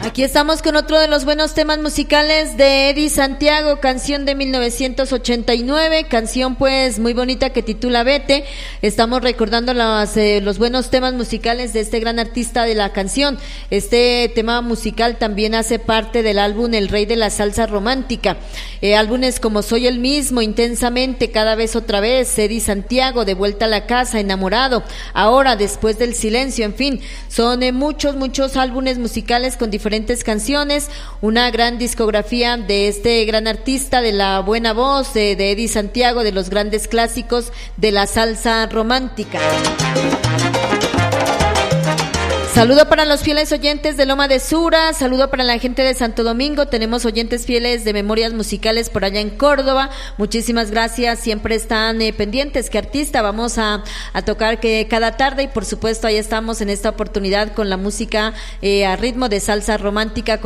Aquí estamos con otro de los buenos temas musicales de Eddie Santiago, canción de 1989, canción pues muy bonita que titula Vete. Estamos recordando los buenos temas musicales de este gran artista de la canción. Este tema musical también hace parte del álbum El Rey de la Salsa Romántica. Álbumes como Soy el Mismo, Intensamente, Cada Vez Otra Vez, Eddie Santiago, De Vuelta a la Casa, Enamorado, Ahora, Después del Silencio, en fin, son muchos álbumes musicales con diferentes canciones, una gran discografía de este gran artista, de la buena voz de Eddie Santiago, de los grandes clásicos de la salsa romántica. Saludo para los fieles oyentes de Loma de Sura, saludo para la gente de Santo Domingo, tenemos oyentes fieles de Memorias Musicales por allá en Córdoba, muchísimas gracias, siempre están pendientes, qué artista vamos a tocar que cada tarde, y por supuesto ahí estamos en esta oportunidad con la música a ritmo de salsa romántica.